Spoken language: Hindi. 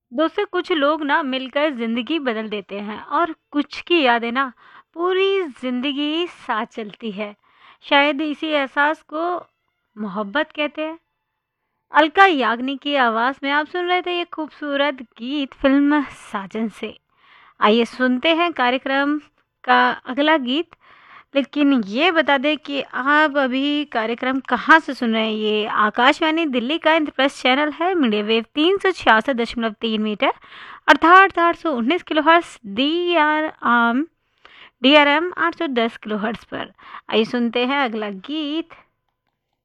दोस्तों कुछ लोग ना मिलकर जिंदगी बदल देते हैं और कुछ की यादें ना पूरी जिंदगी साथ चलती है। शायद इसी एहसास को मोहब्बत कहते हैं। अलका याग्निक की आवाज में आप सुन रहे थे ये खूबसूरत गीत फिल्म साजन से। आइए सुनते हैं कार्यक्रम का अगला गीत। लेकिन ये बता दें कि आप अभी कार्यक्रम कहाँ से सुन रहे हैं। ये आकाशवाणी दिल्ली का इंद्रप्रस्थ चैनल है, मीडियम वेव 366.3 मीटर अर्थात 819 किलोहर्ट्ज DRM 810 किलोहर्ट्ज पर। आइए सुनते हैं अगला गीत।